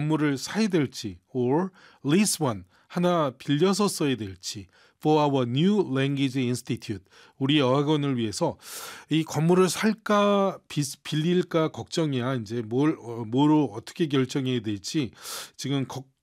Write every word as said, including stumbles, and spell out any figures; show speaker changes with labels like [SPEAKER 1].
[SPEAKER 1] 건물을 사야 될지 or lease one 하나 빌려서 써야 될지 for our new language institute 우리 어학원을 위해서 이 건물을 살까 비, 빌릴까 걱정이야. 이제 뭘 어, 뭐로 어떻게 결정해야 될지 지금 걱,